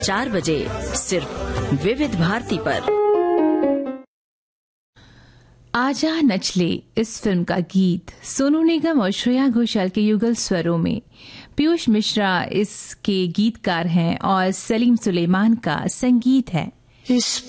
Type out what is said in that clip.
4 बजे सिर्फ विविध भारती पर। आजा नचले इस फिल्म का गीत सोनू निगम और श्रेया घोषाल के युगल स्वरों में, पीयूष मिश्रा इसके गीतकार हैं और सलीम सुलेमान का संगीत है। इस